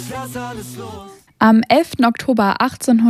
Am 11. Oktober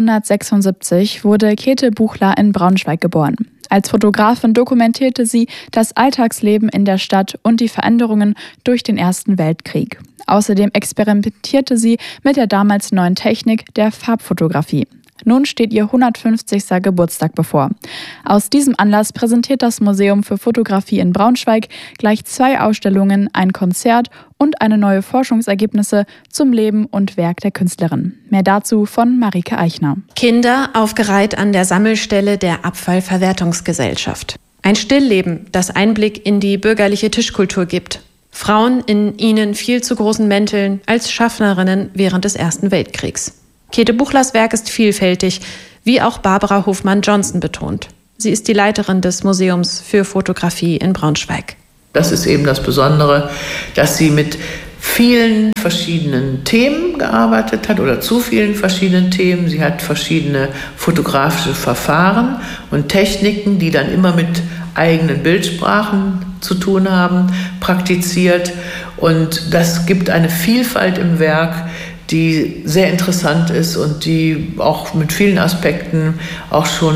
1876 wurde Käthe Buchler in Braunschweig geboren. Als Fotografin dokumentierte sie das Alltagsleben in der Stadt und die Veränderungen durch den Ersten Weltkrieg. Außerdem experimentierte sie mit der damals neuen Technik der Farbfotografie. Nun steht ihr 150. Geburtstag bevor. Aus diesem Anlass präsentiert das Museum für Fotografie in Braunschweig gleich 2 Ausstellungen, ein Konzert und eine neue Forschungsergebnisse zum Leben und Werk der Künstlerin. Mehr dazu von Marike Eichner. Kinder aufgereiht an der Sammelstelle der Abfallverwertungsgesellschaft. Ein Stillleben, das Einblick in die bürgerliche Tischkultur gibt. Frauen in ihnen viel zu großen Mänteln als Schaffnerinnen während des Ersten Weltkriegs. Käthe Buchlers Werk ist vielfältig, wie auch Barbara Hofmann-Johnson betont. Sie ist die Leiterin des Museums für Fotografie in Braunschweig. Das ist eben das Besondere, dass sie mit vielen verschiedenen Themen gearbeitet hat oder zu vielen verschiedenen Themen. Sie hat verschiedene fotografische Verfahren und Techniken, die dann immer mit eigenen Bildsprachen zu tun haben, praktiziert. Und das gibt eine Vielfalt im Werk, die sehr interessant ist und die auch mit vielen Aspekten auch schon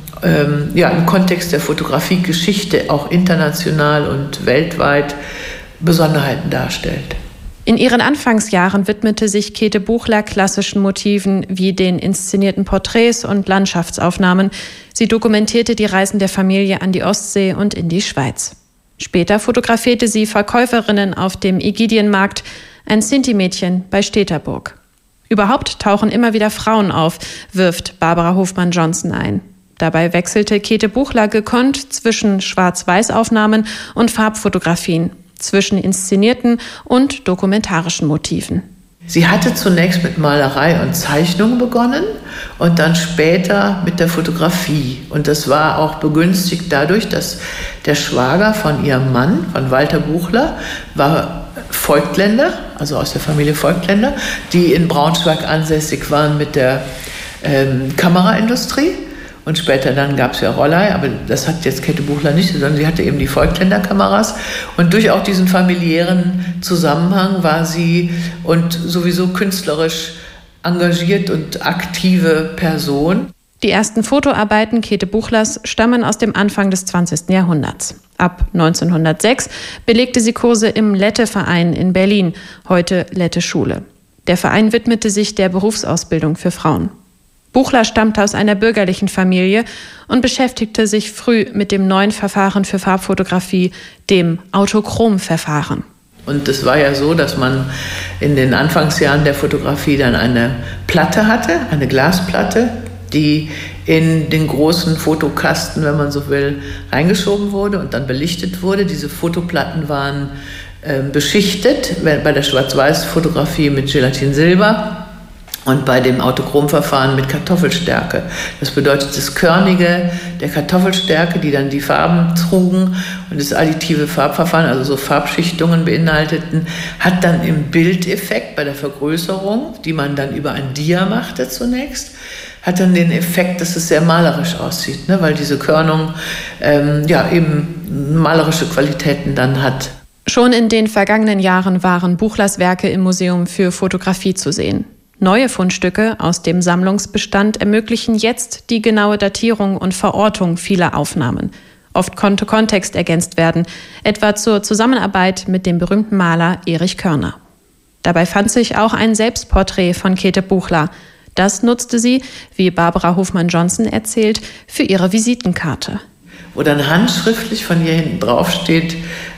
im Kontext der Fotografiegeschichte auch international und weltweit Besonderheiten darstellt. In ihren Anfangsjahren widmete sich Käthe Buchler klassischen Motiven wie den inszenierten Porträts und Landschaftsaufnahmen. Sie dokumentierte die Reisen der Familie an die Ostsee und in die Schweiz. Später fotografierte sie Verkäuferinnen auf dem Ägidienmarkt, ein Sinti-Mädchen bei Steterburg. Überhaupt tauchen immer wieder Frauen auf, wirft Barbara Hofmann-Johnson ein. Dabei wechselte Käthe Buchler gekonnt zwischen Schwarz-Weiß-Aufnahmen und Farbfotografien, zwischen inszenierten und dokumentarischen Motiven. Sie hatte zunächst mit Malerei und Zeichnung begonnen und dann später mit der Fotografie. Und das war auch begünstigt dadurch, dass der Schwager von ihrem Mann, von Walter Buchler, war Voigtländer, also aus der Familie Voigtländer, die in Braunschweig ansässig waren mit der Kameraindustrie. Und später dann gab es ja Rollei, aber das hat jetzt Käthe Buchler nicht, sondern sie hatte eben die Voigtländer-Kameras. Und durch auch diesen familiären Zusammenhang war sie und sowieso künstlerisch engagiert und aktive Person. Die ersten Fotoarbeiten Käthe Buchlers stammen aus dem Anfang des 20. Jahrhunderts. Ab 1906 belegte sie Kurse im Lette-Verein in Berlin, heute Lette-Schule. Der Verein widmete sich der Berufsausbildung für Frauen. Buchler stammte aus einer bürgerlichen Familie und beschäftigte sich früh mit dem neuen Verfahren für Farbfotografie, dem Autochrom-Verfahren. Und es war ja so, dass man in den Anfangsjahren der Fotografie dann eine Platte hatte, eine Glasplatte, die in den großen Fotokasten, wenn man so will, reingeschoben wurde und dann belichtet wurde. Diese Fotoplatten waren beschichtet, bei der Schwarz-Weiß-Fotografie mit Gelatinsilber und bei dem Autochromverfahren mit Kartoffelstärke. Das bedeutet, das Körnige der Kartoffelstärke, die dann die Farben trugen und das additive Farbverfahren, also so Farbschichtungen beinhalteten, hat dann im Bildeffekt bei der Vergrößerung, die man dann über ein Dia machte zunächst, hat dann den Effekt, dass es sehr malerisch aussieht, ne? Weil diese Körnung eben malerische Qualitäten dann hat. Schon in den vergangenen Jahren waren Buchlers Werke im Museum für Fotografie zu sehen. Neue Fundstücke aus dem Sammlungsbestand ermöglichen jetzt die genaue Datierung und Verortung vieler Aufnahmen. Oft konnte Kontext ergänzt werden, etwa zur Zusammenarbeit mit dem berühmten Maler Erich Körner. Dabei fand sich auch ein Selbstporträt von Käthe Buchler. Das nutzte sie, wie Barbara Hofmann-Johnson erzählt, für ihre Visitenkarte. Wo dann handschriftlich von ihr hinten drauf steht,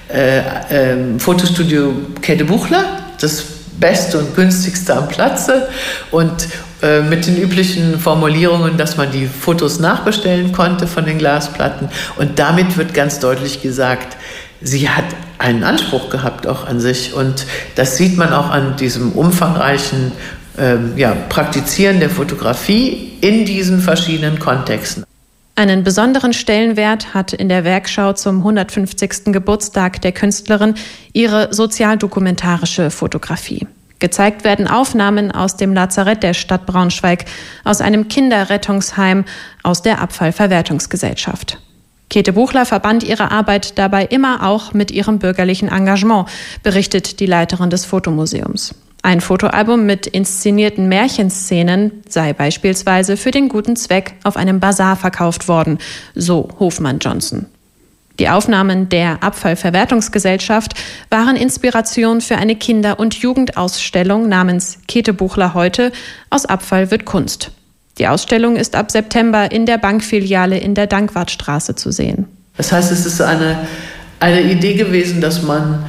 Fotostudio Käthe Buchler, das Beste und Günstigste am Platze und mit den üblichen Formulierungen, dass man die Fotos nachbestellen konnte von den Glasplatten. Und damit wird ganz deutlich gesagt, sie hat einen Anspruch gehabt auch an sich. Und das sieht man auch an diesem umfangreichen Praktizieren der Fotografie in diesen verschiedenen Kontexten. Einen besonderen Stellenwert hat in der Werkschau zum 150. Geburtstag der Künstlerin ihre sozialdokumentarische Fotografie. Gezeigt werden Aufnahmen aus dem Lazarett der Stadt Braunschweig, aus einem Kinderrettungsheim, aus der Abfallverwertungsgesellschaft. Käthe Buchler verband ihre Arbeit dabei immer auch mit ihrem bürgerlichen Engagement, berichtet die Leiterin des Fotomuseums. Ein Fotoalbum mit inszenierten Märchenszenen sei beispielsweise für den guten Zweck auf einem Basar verkauft worden, so Hofmann-Johnson. Die Aufnahmen der Abfallverwertungsgesellschaft waren Inspiration für eine Kinder- und Jugendausstellung namens Käthe Buchler heute – Aus Abfall wird Kunst. Die Ausstellung ist ab September in der Bankfiliale in der Dankwartstraße zu sehen. Das heißt, es ist eine Idee gewesen, dass man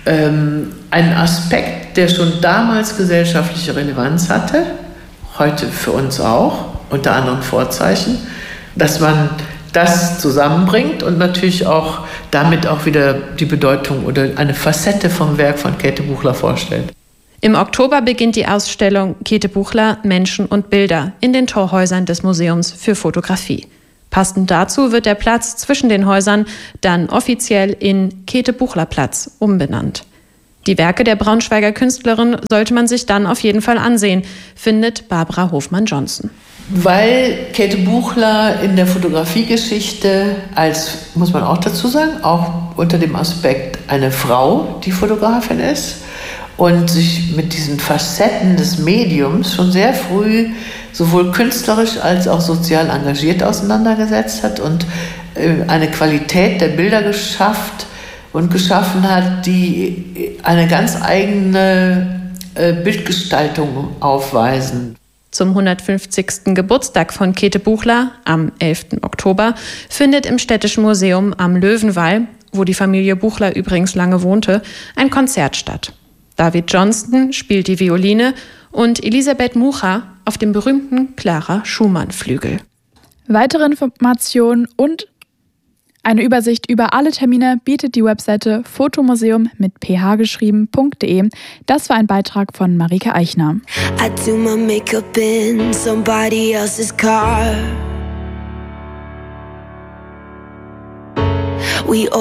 einen Aspekt, der schon damals gesellschaftliche Relevanz hatte, heute für uns auch, unter anderen Vorzeichen, dass man das zusammenbringt und natürlich auch damit auch wieder die Bedeutung oder eine Facette vom Werk von Käthe Buchler vorstellt. Im Oktober beginnt die Ausstellung Käthe Buchler – Menschen und Bilder in den Torhäusern des Museums für Fotografie. Passend dazu wird der Platz zwischen den Häusern dann offiziell in Käthe-Buchler-Platz umbenannt. Die Werke der Braunschweiger Künstlerin sollte man sich dann auf jeden Fall ansehen, findet Barbara Hofmann-Johnson. Weil Käthe Buchler in der Fotografiegeschichte als, muss man auch dazu sagen, auch unter dem Aspekt eine Frau, die Fotografin ist und sich mit diesen Facetten des Mediums schon sehr früh sowohl künstlerisch als auch sozial engagiert auseinandergesetzt hat und eine Qualität der Bilder geschaffen hat, die eine ganz eigene Bildgestaltung aufweisen. Zum 150. Geburtstag von Käthe Buchler am 11. Oktober findet im Städtischen Museum am Löwenwall, wo die Familie Buchler übrigens lange wohnte, ein Konzert statt. David Johnston spielt die Violine und Elisabeth Mucha auf dem berühmten Clara-Schumann-Flügel. Weitere Informationen und eine Übersicht über alle Termine bietet die Webseite fotomuseum mit ph-geschrieben.de. Das war ein Beitrag von Marike Eichner. I do my makeup in somebody else's car. We